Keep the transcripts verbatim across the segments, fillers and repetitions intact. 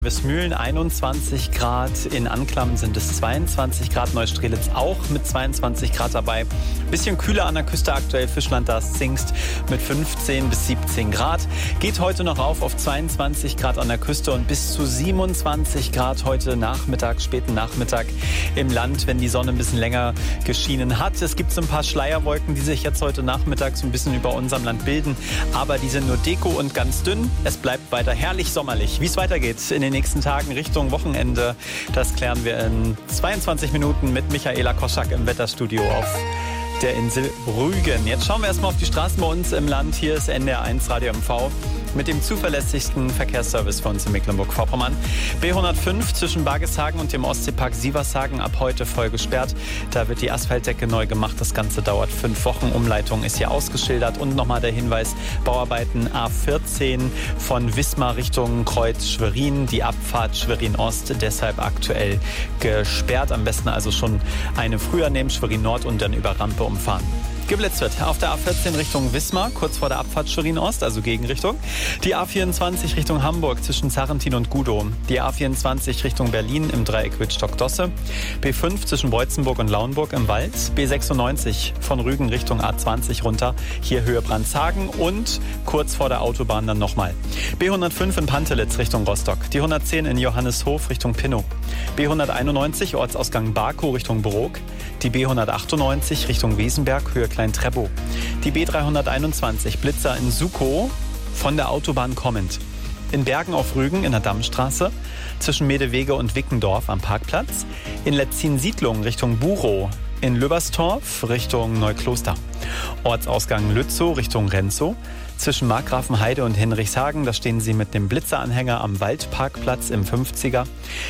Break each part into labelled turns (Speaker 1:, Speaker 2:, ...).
Speaker 1: Wismühlen einundzwanzig Grad, in Anklam sind es zweiundzwanzig Grad, Neustrelitz auch mit zweiundzwanzig Grad dabei. Bisschen kühler an der Küste aktuell, Fischland, da ist Zingst mit fünfzehn bis siebzehn Grad. Geht heute noch auf auf zweiundzwanzig Grad an der Küste und bis zu siebenundzwanzig Grad heute Nachmittag, späten Nachmittag im Land, wenn die Sonne ein bisschen länger geschienen hat. Es gibt so ein paar Schleierwolken, die sich jetzt heute Nachmittag so ein bisschen über unserem Land bilden, aber die sind nur Deko und ganz dünn. Es bleibt weiter herrlich sommerlich. Wie es weitergeht in den nächsten Tagen Richtung Wochenende, das klären wir in zweiundzwanzig Minuten mit Michaela Koschak im Wetterstudio auf der Insel Rügen. Jetzt schauen wir erstmal auf die Straßen bei uns im Land. Hier ist N D R eins Radio M V mit dem zuverlässigsten Verkehrsservice für uns in Mecklenburg-Vorpommern. B hundertfünf zwischen Bargeshagen und dem Ostseepark Sievershagen ab heute voll gesperrt. Da wird die Asphaltdecke neu gemacht. Das Ganze dauert fünf Wochen. Umleitung ist hier ausgeschildert. Und nochmal der Hinweis, Bauarbeiten A vierzehn von Wismar Richtung Kreuz Schwerin. Die Abfahrt Schwerin-Ost deshalb aktuell gesperrt. Am besten also schon eine früher nehmen, Schwerin-Nord und dann über Rampe umfahren. Geblitzt wird auf der A vierzehn Richtung Wismar, kurz vor der Abfahrt Schwerin-Ost, also Gegenrichtung. Die A vierundzwanzig Richtung Hamburg zwischen Sarrentin und Gudow. Die A vierundzwanzig Richtung Berlin im Dreieck Wittstock-Dosse. B fünf zwischen Beutzenburg und Lauenburg im Wald. B sechsundneunzig von Rügen Richtung A zwanzig runter, hier Höhe Brandhagen und kurz vor der Autobahn dann nochmal. B hundertfünf in Pantelitz Richtung Rostock. Die hundertzehn in Johanneshof Richtung Pinnow. B hunderteinundneunzig Ortsausgang Barkow Richtung Brok. Die B hundertachtundneunzig Richtung Wesenberg, Höhe Klein-Treppow. Die B dreihunderteinundzwanzig Blitzer in Sukow von der Autobahn kommend. In Bergen auf Rügen in der Dammstraße, zwischen Medewege und Wickendorf am Parkplatz. In Letzin-Siedlung Richtung Burow. In Löberstorf Richtung Neukloster. Ortsausgang Lützow Richtung Renzow. Zwischen Markgrafenheide und Henrichshagen, da stehen Sie mit dem Blitzeranhänger am Waldparkplatz im fünfziger.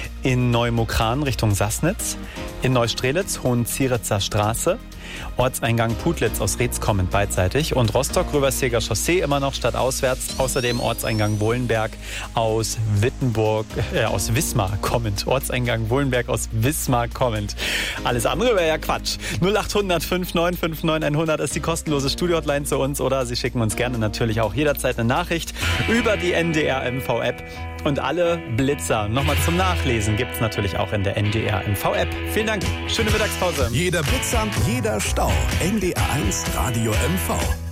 Speaker 1: In Neumokran Richtung Sassnitz. In Neustrelitz Hohenzieritzer Straße. Ortseingang Putlitz aus Reetz kommend beidseitig. Und Rostock-Röberseger Chaussee immer noch stadtauswärts. Außerdem Ortseingang Wohlenberg aus Wittenburg, äh, aus Wismar kommend. Ortseingang Wohlenberg aus Wismar kommend. Alles andere wäre ja Quatsch. null acht hundert fünf neun fünf neun hundert ist die kostenlose Studio-Hotline zu uns. Oder Sie schicken uns gerne natürlich auch jederzeit eine Nachricht über die N D R M V-App. Und alle Blitzer nochmal zum Nachlesen gibt es natürlich auch in der N D R M V-App. Vielen Dank, schöne Mittagspause.
Speaker 2: Jeder Blitzer, jeder Stau. N D R eins Radio M V.